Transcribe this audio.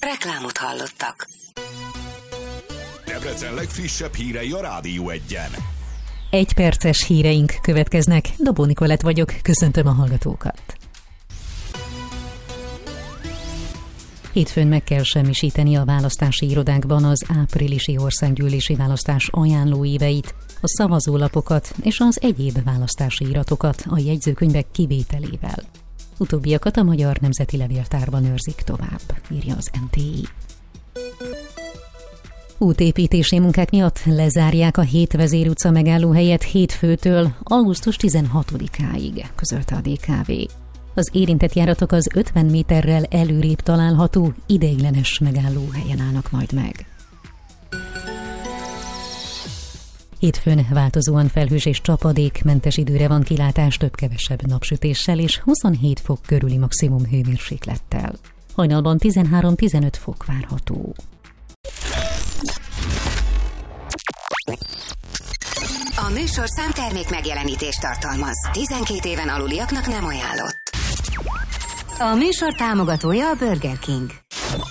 Reklámot hallottak. Debrecen legfrissebb hírei a Rádió 1-en. 1 perces híreink következnek. Dobó Nikolett vagyok, köszöntöm a hallgatókat. Hétfőn meg kell semmisíteni a választási irodákban az áprilisi országgyűlési választás ajánlóíveit, a szavazólapokat és az egyéb választási iratokat a jegyzőkönyvek kivételével. Utóbbiakat a Magyar Nemzeti Levéltárban őrzik tovább, írja az NTI. Útépítési munkák miatt lezárják a 7 Vezér utca megállóhelyet hétfőtől augusztus 16-áig, közölte a DKV. Az érintett járatok az 50 méterrel előrébb található ideiglenes megállóhelyen állnak majd meg. Hétfőn változóan felhős és csapadékmentes időre van kilátás, több-kevesebb napsütéssel és 27 fok körüli maximum hőmérséklettel. Hajnalban 13-15 fok várható. A műsorszám termék megjelenítést tartalmaz. 12 éven aluliaknak nem ajánlott. A műsor támogatója a Burger King.